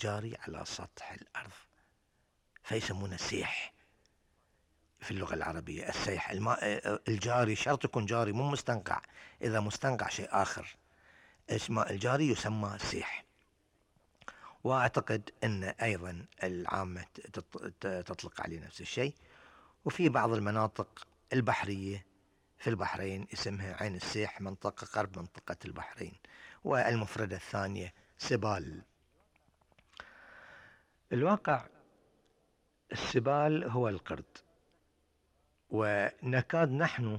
الجاري على سطح الأرض، فيسمونه سيح في اللغة العربية. السيح الماء الجاري شرط يكون جاري مو مستنقع، إذا مستنقع شيء آخر. الماء الجاري يسمى سيح. وأعتقد أن أيضا العامة تطلق عليه نفس الشيء. وفي بعض المناطق البحرية في البحرين اسمها عين السيح، منطقة قرب منطقة البحرين. والمفردة الثانية سبال. الواقع السبال هو القرد، ونكاد نحن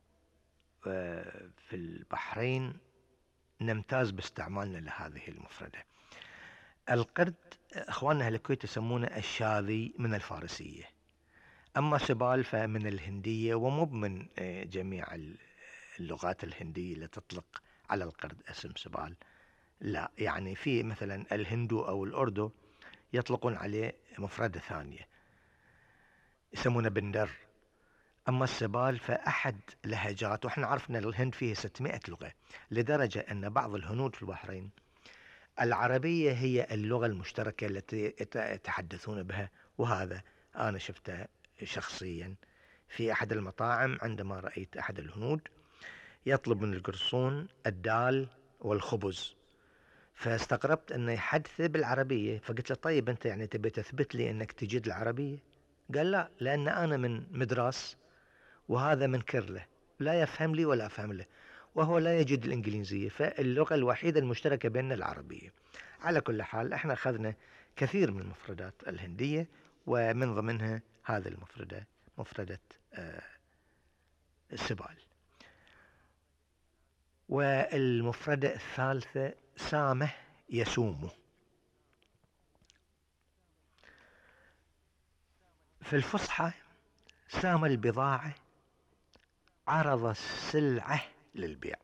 في البحرين نمتاز باستعمالنا لهذه المفردة. القرد اخواننا الكويت يسمونه الشاذي من الفارسية، اما سبال فمن الهندية، ومو من جميع اللغات الهندية اللي تطلق على القرد اسم سبال، لا، يعني في مثلا الهندو او الاردو يطلقون عليه مفردة ثانية يسمونه بندر. اما السبال فاحد لهجات، واحنا عرفنا الهند فيه 600 لغة، لدرجة ان بعض الهنود في البحرين العربية هي اللغة المشتركة التي يتحدثون بها. وهذا انا شفته شخصيا في احد المطاعم، عندما رأيت احد الهنود يطلب من القرصون الدال والخبز، فاستغربت انه يحدثه بالعربية، فقلت له طيب انت يعني تبي تثبت لي انك تجيد العربية؟ قال لا، لان انا من مدراس وهذا من كرله، لا يفهم لي ولا افهم له، وهو لا يجيد الانجليزية، فاللغة الوحيدة المشتركة بيننا العربية. على كل حال احنا اخذنا كثير من المفردات الهندية، ومن ضمنها هذه المفردة، مفردة السبال. والمفردة الثالثة سامه يسومه. في الفصحى سام البضاعة، عرض السلعة للبيع.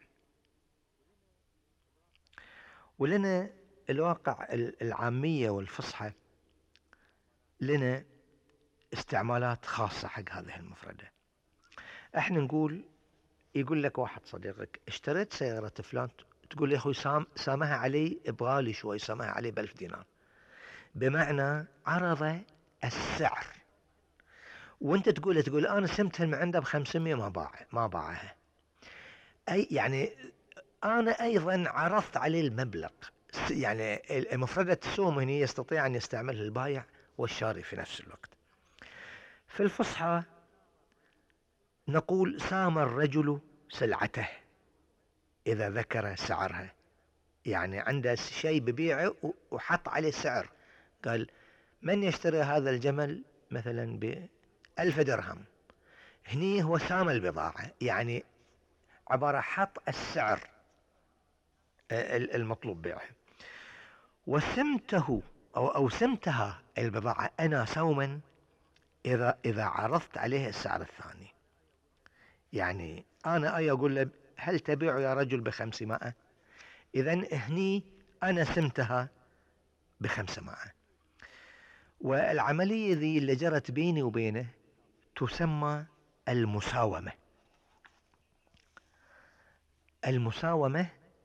ولنا الواقع العامية والفصحى لنا استعمالات خاصة حق هذه المفردة. احنا نقول، يقول لك واحد صديقك اشتريت سيارة فلان، تقول يا اخوي سامها علي بغالي شوي، سامها علي ب1000 دينار، بمعنى عرض السعر. وانت تقول انا سمتها من عنده ب500 ما باعها. اي يعني انا ايضا عرضت عليه المبلغ. يعني مفردة السوم هنا يستطيع ان يستعملها البايع والشاري في نفس الوقت. في الفصحى نقول سام الرجل سلعته اذا ذكر سعرها، يعني عنده شيء ببيعه وحط عليه سعر، قال من يشتري هذا الجمل مثلا ب1000 درهم، هني هو سام البضاعة، يعني عبارة حط السعر المطلوب بيعه. وسمته أو سمتها البضاعة أنا سوما إذا عرضت عليه السعر الثاني، يعني أنا أقول له هل تبيع يا رجل ب500؟ إذن هني أنا سمتها ب500. والعملية ذي اللي جرت بيني وبينه تسمى المساومة. المساومة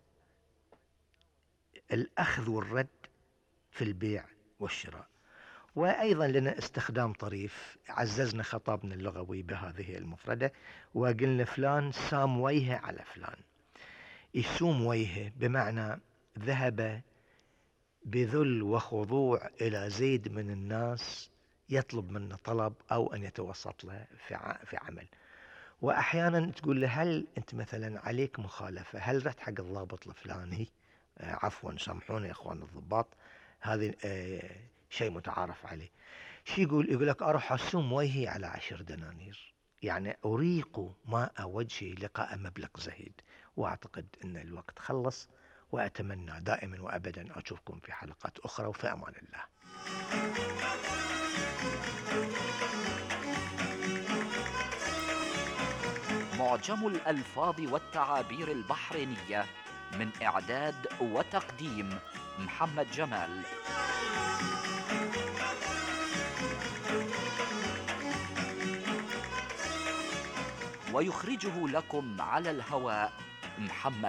الأخذ والرد في البيع والشراء. وأيضا لنا استخدام طريف، عززنا خطابنا اللغوي بهذه المفردة، وقلنا فلان سام وجهه على فلان. يسوم وجهه بمعنى ذهب بذل وخضوع إلى زيد من الناس يطلب منه طلب أو أن يتوسط له في عمل. وأحيانا تقول له هل أنت مثلا عليك مخالفة، هل رحت حق الضابط الفلاني؟ عفوا سامحوني يا أخوان الضباط، هذه شيء متعارف عليه. شي يقول لك أروح أسوم وجهي على 10 دنانير، يعني أريق ماء وجهي لقاء مبلغ زهيد. وأعتقد أن الوقت خلص، وأتمنى دائما وأبدا أشوفكم في حلقات أخرى، وفي أمان الله. معجم الألفاظ والتعابير البحرينية، من إعداد وتقديم محمد جمال. ويخرجه لكم على الهواء محمد